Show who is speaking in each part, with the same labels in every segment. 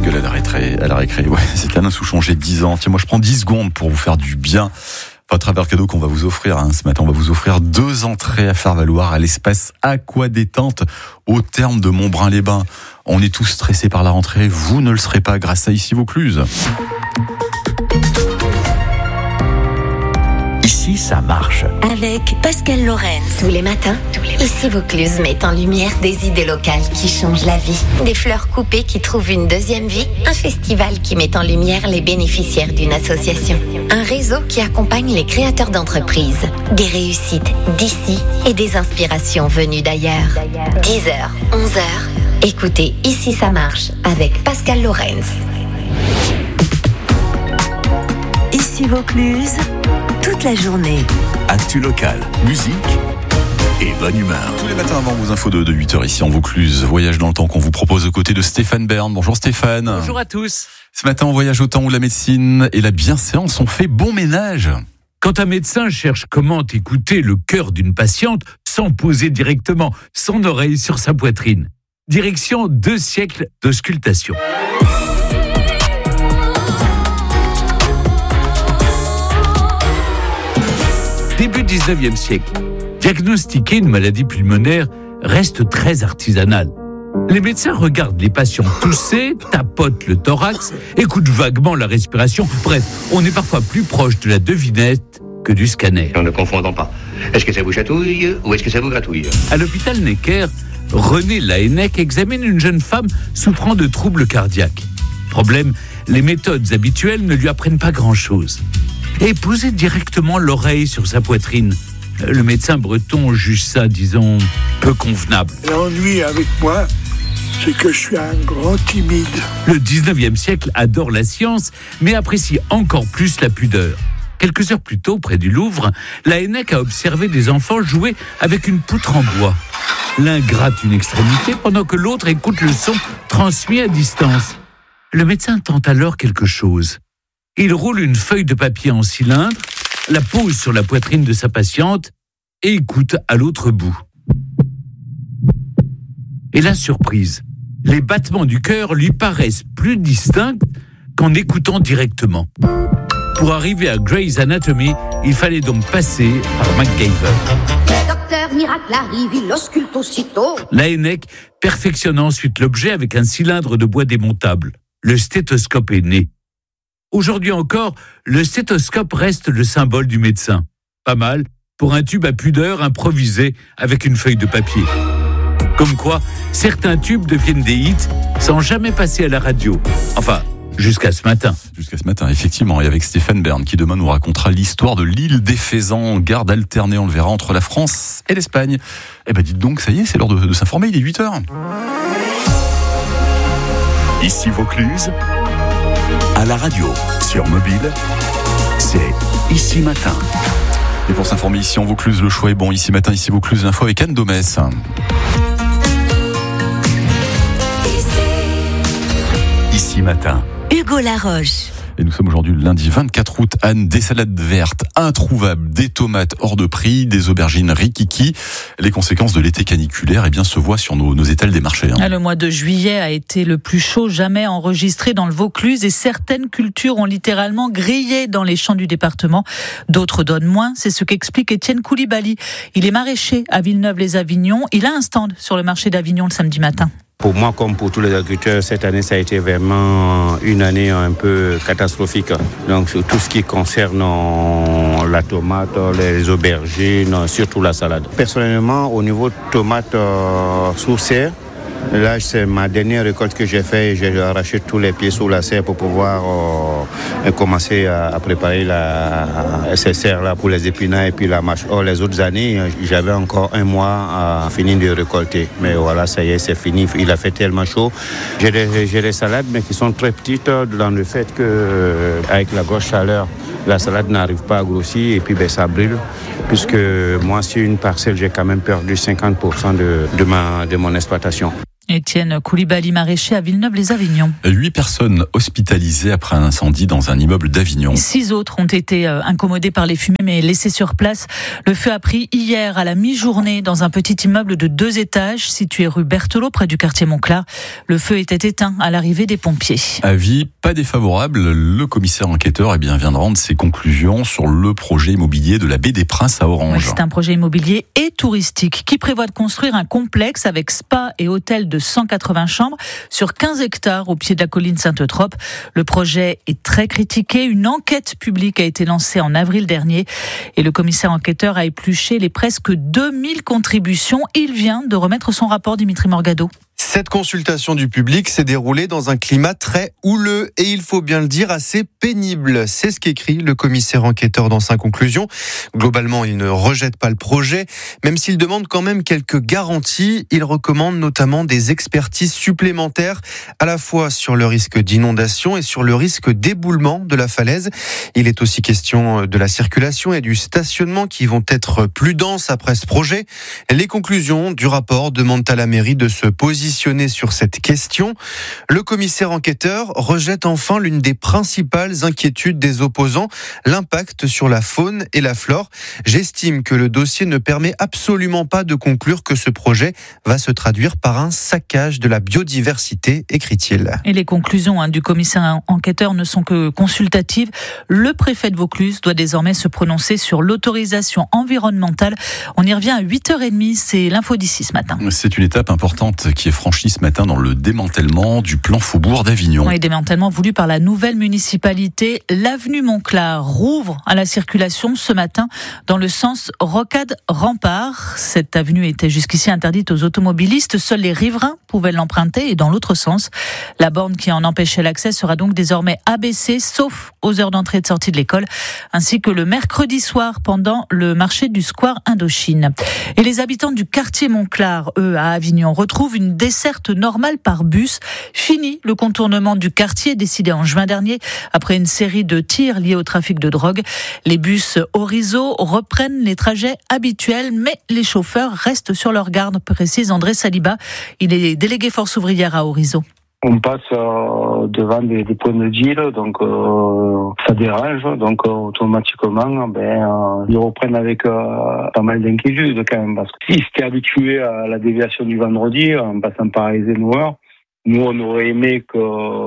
Speaker 1: gueule à la récré. Ouais, c'est Alain Souchon, j'ai 10 ans. Tiens, moi je prends 10 secondes pour vous faire du bien. À travers cadeau qu'on va vous offrir ce matin, on va vous offrir 2 entrées à faire valoir à l'espace Aqua Détente au terme de Montbrun-les-Bains. On est tous stressés par la rentrée, vous ne le serez pas grâce à Ici Vaucluse.
Speaker 2: Ici, ça marche.
Speaker 3: Avec Pascal Lorenz. Tous les matins, Ici Vaucluse met en lumière des idées locales qui changent la vie. Des fleurs coupées qui trouvent une deuxième vie. Un festival qui met en lumière les bénéficiaires d'une association. Un réseau qui accompagne les créateurs d'entreprises. Des réussites d'ici et des inspirations venues d'ailleurs. 10h, 11h. Écoutez Ici ça marche avec Pascal Lorenz. Ici Vaucluse. Toute la journée.
Speaker 2: Actu local, musique et bonne humeur.
Speaker 1: Tous les matins avant vos infos de 8h ici en Vaucluse. Voyage dans le temps qu'on vous propose aux côtés de Stéphane Bern. Bonjour Stéphane.
Speaker 4: Bonjour à tous.
Speaker 1: Ce matin, on voyage au temps où la médecine et la bienséance ont fait bon ménage.
Speaker 4: Quand un médecin cherche comment écouter le cœur d'une patiente sans poser directement son oreille sur sa poitrine. Direction 2 siècles d'auscultation. Début 19e siècle, diagnostiquer une maladie pulmonaire reste très artisanal. Les médecins regardent les patients tousser, tapotent le thorax, écoutent vaguement la respiration. Bref, on est parfois plus proche de la devinette que du scanner.
Speaker 5: Ne confondons pas. Est-ce que ça vous chatouille ou est-ce que ça vous gratouille ?
Speaker 4: À l'hôpital Necker, René Laennec examine une jeune femme souffrant de troubles cardiaques. Problème, les méthodes habituelles ne lui apprennent pas grand-chose. Et poser directement l'oreille sur sa poitrine. Le médecin breton juge ça, disons, peu convenable.
Speaker 6: L'ennui avec moi, c'est que je suis un grand timide.
Speaker 4: Le 19e siècle adore la science, mais apprécie encore plus la pudeur. Quelques heures plus tôt, près du Louvre, Laennec a observé des enfants jouer avec une poutre en bois. L'un gratte une extrémité pendant que l'autre écoute le son transmis à distance. Le médecin tente alors quelque chose. Il roule une feuille de papier en cylindre, la pose sur la poitrine de sa patiente et écoute à l'autre bout. Et la surprise, les battements du cœur lui paraissent plus distincts qu'en écoutant directement. Pour arriver à Grey's Anatomy, il fallait donc passer par MacGyver.
Speaker 7: Le docteur miracle arrive, il ausculte aussitôt.
Speaker 4: Laennec perfectionne ensuite l'objet avec un cylindre de bois démontable. Le stéthoscope est né. Aujourd'hui encore, le stéthoscope reste le symbole du médecin. Pas mal pour un tube à pudeur improvisé avec une feuille de papier. Comme quoi, certains tubes deviennent des hits sans jamais passer à la radio. Enfin, jusqu'à ce matin.
Speaker 1: Jusqu'à ce matin, effectivement. Et avec Stéphane Bern, qui demain nous racontera l'histoire de l'île des Faisans, garde alternée, on le verra, entre la France et l'Espagne. Eh ben dites donc, ça y est, c'est l'heure de s'informer, il est 8h.
Speaker 2: Ici Vaucluse, à la radio, sur mobile, c'est Ici Matin.
Speaker 1: Et pour s'informer ici en Vaucluse, le choix est bon. Ici Matin, Ici Vaucluse, l'info avec Anne Domès.
Speaker 2: Ici Matin.
Speaker 3: Hugo Laroche.
Speaker 1: Et nous sommes aujourd'hui le lundi 24 août. Anne, des salades vertes introuvables, des tomates hors de prix, des aubergines rikiki. Les conséquences de l'été caniculaire se voient sur nos étals des marchés.
Speaker 8: Le mois de juillet a été le plus chaud jamais enregistré dans le Vaucluse et certaines cultures ont littéralement grillé dans les champs du département. D'autres donnent moins. C'est ce qu'explique Étienne Koulibaly. Il est maraîcher à Villeneuve-les-Avignon. Il a un stand sur le marché d'Avignon le samedi matin.
Speaker 9: Pour moi, comme pour tous les agriculteurs, cette année, ça a été vraiment une année un peu catastrophique. Donc, sur tout ce qui concerne la tomate, les aubergines, surtout la salade. Personnellement, au niveau de tomates sous serre, là, c'est ma dernière récolte que j'ai faite. J'ai arraché tous les pieds sous la serre pour pouvoir commencer à préparer ces serres-là pour les épinards et puis la mâche. Or, les autres années, j'avais encore un mois à finir de récolter. Mais voilà, ça y est, c'est fini. Il a fait tellement chaud. J'ai des salades, mais qui sont très petites dans le fait qu'avec la grosse chaleur, la salade n'arrive pas à grossir et puis ça brûle. Puisque moi, sur une parcelle, j'ai quand même perdu 50% de mon exploitation.
Speaker 8: Étienne Koulibaly, maraîcher à Villeneuve-les-Avignon.
Speaker 1: 8 personnes hospitalisées après un incendie dans un immeuble d'Avignon.
Speaker 8: 6 autres ont été incommodés par les fumées mais laissés sur place. Le feu a pris hier à la mi-journée dans un petit immeuble de 2 étages situé rue Berthelot près du quartier Montclar. Le feu était éteint à l'arrivée des pompiers.
Speaker 1: Avis pas défavorable, le commissaire enquêteur vient de rendre ses conclusions sur le projet immobilier de la baie des Princes à Orange.
Speaker 8: Oui, c'est un projet immobilier et touristique qui prévoit de construire un complexe avec spa et hôtel de 180 chambres sur 15 hectares au pied de la colline Sainte-Eutrope. Le projet est très critiqué. Une enquête publique a été lancée en avril dernier et le commissaire enquêteur a épluché les presque 2000 contributions. Il vient de remettre son rapport, Dimitri Morgado.
Speaker 10: Cette consultation du public s'est déroulée dans un climat très houleux et il faut bien le dire assez pénible. C'est ce qu'écrit le commissaire enquêteur dans sa conclusion. Globalement, il ne rejette pas le projet, même s'il demande quand même quelques garanties. Il recommande notamment des expertises supplémentaires, à la fois sur le risque d'inondation et sur le risque d'éboulement de la falaise. Il est aussi question de la circulation et du stationnement qui vont être plus denses après ce projet. Les conclusions du rapport demandent à la mairie de se positionner sur cette question. Le commissaire enquêteur rejette enfin l'une des principales inquiétudes des opposants, l'impact sur la faune et la flore. J'estime que le dossier ne permet absolument pas de conclure que ce projet va se traduire par un saccage de la biodiversité, écrit-il.
Speaker 8: Et les conclusions du commissaire enquêteur ne sont que consultatives. Le préfet de Vaucluse doit désormais se prononcer sur l'autorisation environnementale. On y revient à 8h30, c'est l'info d'ici ce matin.
Speaker 1: C'est une étape importante qui est franchie ce matin dans le démantèlement du plan Faubourg d'Avignon.
Speaker 8: Oui, démantèlement voulu par la nouvelle municipalité. L'avenue Montclar rouvre à la circulation ce matin dans le sens Rocade-Rempart. Cette avenue était jusqu'ici interdite aux automobilistes. Seuls les riverains pouvaient l'emprunter et dans l'autre sens. La borne qui en empêchait l'accès sera donc désormais abaissée, sauf aux heures d'entrée et de sortie de l'école, ainsi que le mercredi soir pendant le marché du Square Indochine. Et les habitants du quartier Montclar, eux, à Avignon, retrouvent une desserte normale par bus. Fini le contournement du quartier décidé en juin dernier après une série de tirs liés au trafic de drogue. Les bus Orizo reprennent les trajets habituels, mais les chauffeurs restent sur leur garde, précise André Saliba. Il est délégué force ouvrière à Orizo.
Speaker 11: On passe devant des points de deal, donc ça dérange, donc automatiquement ils reprennent avec pas mal d'inquiétude quand même, parce que s'ils étaient habitués à la déviation du vendredi en passant par Eisenhower, nous on aurait aimé que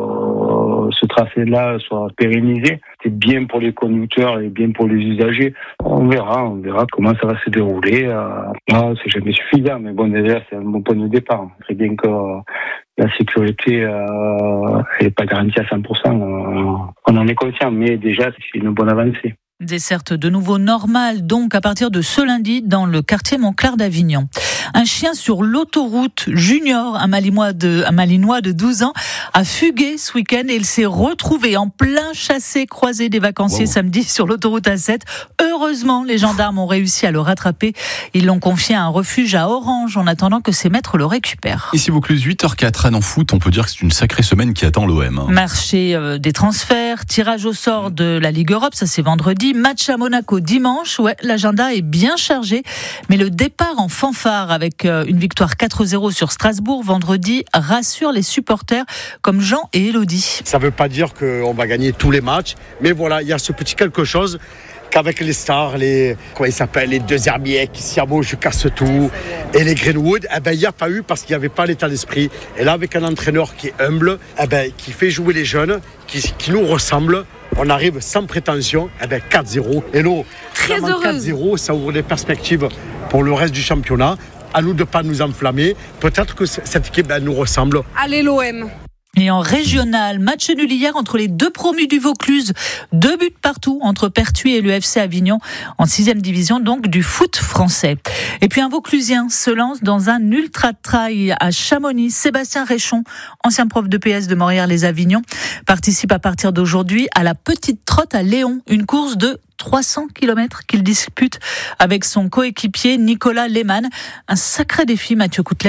Speaker 11: ce tracé-là soit pérennisé. C'est bien pour les conducteurs et bien pour les usagers. On verra comment ça va se dérouler. C'est jamais suffisant, mais bon, déjà c'est un bon point de départ. C'est bien que la sécurité n'est pas garantie à 100%. On en est conscient, mais déjà c'est une bonne avancée.
Speaker 8: Desserte de nouveau normale, donc à partir de ce lundi dans le quartier Montclar d'Avignon. Un chien sur l'autoroute Junior, un Malinois de 12 ans, a fugué ce week-end et il s'est retrouvé en plein chassé-croisé des vacanciers samedi sur l'autoroute A7. Heureusement, les gendarmes ont réussi à le rattraper. Ils l'ont confié à un refuge à Orange en attendant que ses maîtres le récupèrent.
Speaker 1: Ici Vaucluse, 8h04, en foot, on peut dire que c'est une sacrée semaine qui attend l'OM.
Speaker 8: Marché des transferts, tirage au sort de la Ligue Europe, ça c'est vendredi. Match à Monaco dimanche, l'agenda est bien chargé, mais le départ en fanfare avec une victoire 4-0 sur Strasbourg vendredi rassure les supporters comme Jean et Élodie.
Speaker 12: Ça ne veut pas dire qu'on va gagner tous les matchs, mais voilà, il y a ce petit quelque chose qu'avec les stars, les deux Herbiers, Siamo, je casse tout, et les Greenwood, il n'y a pas eu parce qu'il n'y avait pas l'état d'esprit. Et là, avec un entraîneur qui est humble, qui fait jouer les jeunes, qui nous ressemble, on arrive sans prétention, 4-0. Hello,
Speaker 13: très heureuse.
Speaker 12: 4-0, ça ouvre des perspectives pour le reste du championnat. À nous de ne pas nous enflammer. Peut-être que cette équipe nous ressemble.
Speaker 13: Allez l'OM.
Speaker 8: Et en régional, match nul hier entre les deux promus du Vaucluse. 2 buts partout entre Pertuis et le FC Avignon en 6e division donc du foot français. Et puis un Vauclusien se lance dans un ultra-trail à Chamonix. Sébastien Réchon, ancien prof de PS de Morières-les-Avignon, participe à partir d'aujourd'hui à la Petite Trotte à Léon, une course de 300 km qu'il dispute avec son coéquipier Nicolas Lehmann. Un sacré défi, Mathieu Coutelette.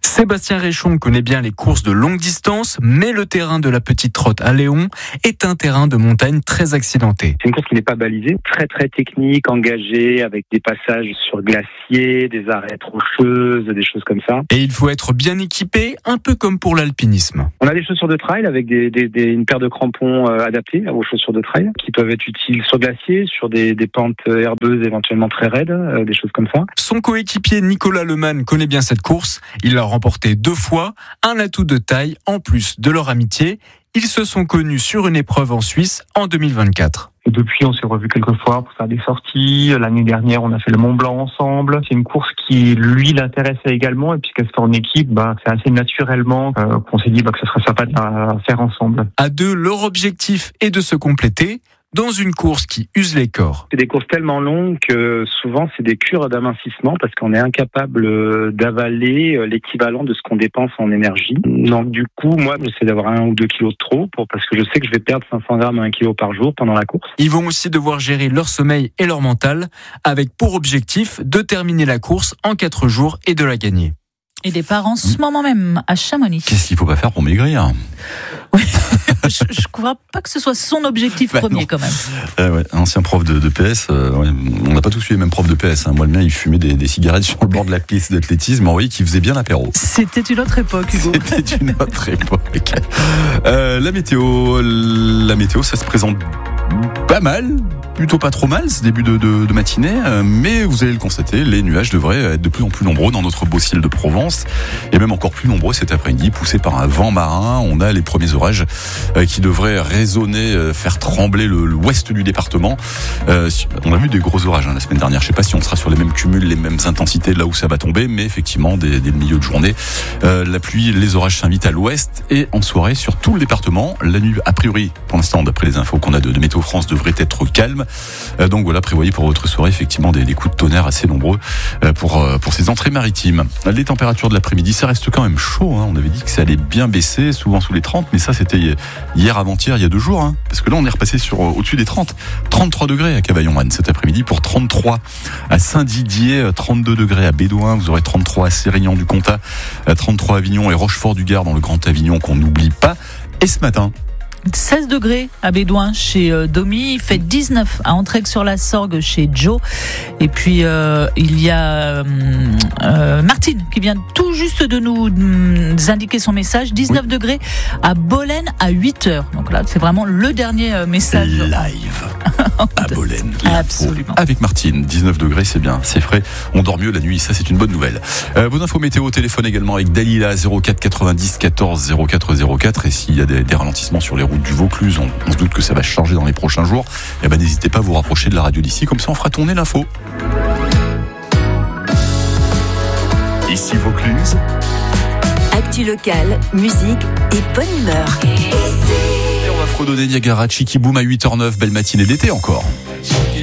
Speaker 13: Sébastien Réchon connaît bien les courses de longue distance, mais le terrain de la Petite Trotte à Léon est un terrain de montagne très accidenté.
Speaker 11: C'est une course qui n'est pas balisée, très très technique, engagée, avec des passages sur glacier, des arêtes rocheuses, des choses comme ça.
Speaker 13: Et il faut être bien équipé, un peu comme pour l'alpinisme.
Speaker 11: On a des chaussures de trail avec une paire de crampons adaptés aux chaussures de trail qui peuvent être utiles sur glacier, sur des pentes herbeuses éventuellement très raides, des choses comme ça.
Speaker 13: Son coéquipier Nicolas Lemann connaît bien cette course. Il l'a remporté 2 fois, un atout de taille en plus de leur amitié. Ils se sont connus sur une épreuve en Suisse en 2024.
Speaker 11: Et depuis, on s'est revus quelques fois pour faire des sorties. L'année dernière, on a fait le Mont Blanc ensemble. C'est une course qui, lui, l'intéressait également. Et puisqu'elle se fait en équipe, c'est assez naturellement qu'on s'est dit que ce serait sympa de la faire ensemble.
Speaker 13: À 2, leur objectif est de se compléter dans une course qui use les corps.
Speaker 11: C'est des courses tellement longues que souvent c'est des cures d'amincissement parce qu'on est incapable d'avaler l'équivalent de ce qu'on dépense en énergie. Donc du coup, moi j'essaie d'avoir 1 ou 2 kilos de trop parce que je sais que je vais perdre 500 grammes à 1 kilo par jour pendant la course.
Speaker 13: Ils vont aussi devoir gérer leur sommeil et leur mental avec pour objectif de terminer la course en 4 jours et de la gagner.
Speaker 8: Et départ en ce moment même à Chamonix.
Speaker 1: Qu'est-ce qu'il faut pas faire pour maigrir ?
Speaker 8: Oui. Je ne crois pas que ce soit son objectif premier
Speaker 1: non.
Speaker 8: quand même.
Speaker 1: Ouais, ancien prof de PS, on n'a pas tous eu les mêmes profs de PS. Moi, le mien, il fumait des cigarettes sur le bord de la piste d'athlétisme. On voyait qu'il faisait bien l'apéro.
Speaker 8: C'était une autre époque, Hugo.
Speaker 1: C'était une autre époque. La météo, ça se présente pas mal. Plutôt pas trop mal ce début de matinée, mais vous allez le constater, les nuages devraient être de plus en plus nombreux dans notre beau ciel de Provence, et même encore plus nombreux cet après-midi, poussés par un vent marin. On a les premiers orages qui devraient résonner, faire trembler l'ouest du département. On a vu des gros orages la semaine dernière, je sais pas si on sera sur les mêmes cumuls, les mêmes intensités là où ça va tomber, mais effectivement, dès le milieu de journée, la pluie, les orages s'invitent à l'ouest et en soirée sur tout le département. La nuit, a priori, pour l'instant, d'après les infos qu'on a de Météo France, devrait être calme. Donc voilà, prévoyez pour votre soirée effectivement des coups de tonnerre assez nombreux pour ces entrées maritimes. Les températures de l'après-midi, ça reste quand même chaud. On avait dit que ça allait bien baisser, souvent sous les 30, mais ça c'était hier, avant-hier, il y a 2 jours. Parce que là on est repassé au-dessus des 30. 33 degrés à Cavaillon-Anne cet après-midi pour 33 à Saint-Didier, 32 degrés à Bédoin, vous aurez 33 à Sérignan-du-Comtat, 33 à Avignon et Rochefort-du-Gard dans le Grand Avignon qu'on n'oublie pas. Et ce matin,
Speaker 8: 16 degrés à Bédoin chez Domi, il fait 19 à Entraigues-sur-la-Sorgue chez Joe. Et puis il y a Martine qui vient tout juste de nous indiquer son message, 19 degrés à Bolène à 8h. Donc là, c'est vraiment le dernier message.
Speaker 1: Live à Bolène.
Speaker 8: Absolument.
Speaker 1: Avec Martine, 19 degrés, c'est bien, c'est frais. On dort mieux la nuit, ça c'est une bonne nouvelle. Vos infos météo au téléphone également avec Dalila 04 90 14 04 04. Et s'il y a des ralentissements sur les routes du Vaucluse, on se doute que ça va changer dans les prochains jours, et n'hésitez pas à vous rapprocher de la radio d'ici, comme ça on fera tourner l'info.
Speaker 2: Ici Vaucluse.
Speaker 14: Actu locale, musique et bonne humeur.
Speaker 1: Et on va fredonner Niagara, Chicky Boom à 8h09, belle matinée d'été encore.